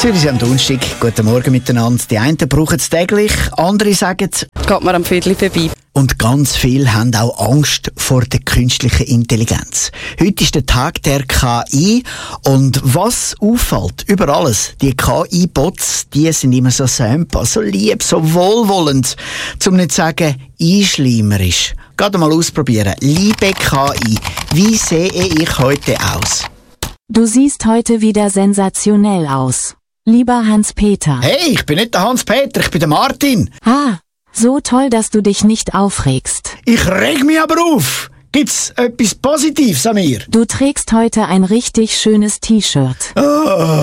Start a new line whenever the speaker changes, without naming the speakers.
Zürich am Donnerstag. Guten Morgen miteinander. Die einen brauchen es täglich, andere sagen,
geht mir am Viertel vorbei.
Und ganz viele haben auch Angst vor der künstlichen Intelligenz. Heute ist der Tag der KI und was auffällt über alles, die KI-Bots, die sind immer so simpel, so lieb, so wohlwollend, zum nicht zu sagen einschleimerisch. Geht mal ausprobieren. Liebe KI, wie sehe ich heute aus?
Du siehst heute wieder sensationell aus. Lieber Hans-Peter.
Hey, ich bin nicht der Hans-Peter, ich bin der Martin.
Ah, so toll, dass du dich nicht aufregst.
Ich reg mich aber auf. Gibt's etwas Positives an mir?
Du trägst heute ein richtig schönes T-Shirt.
Oh.